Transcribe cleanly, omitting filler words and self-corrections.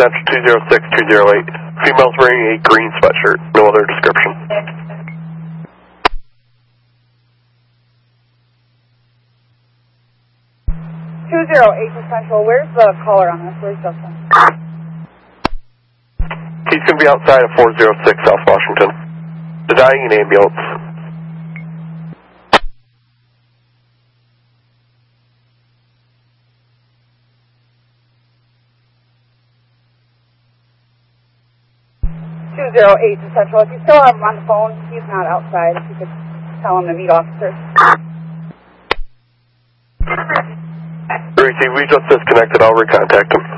Central 206-208. Female's wearing a green sweatshirt. No other description. 208 to Central. Where's the caller on this? Where's Justin? He's going to be outside of 406 South Washington. The dying in ambulance. .208 to Central. If you still have him on the phone, he's not outside. If you could tell him to meet officers. We just disconnected. I'll recontact him.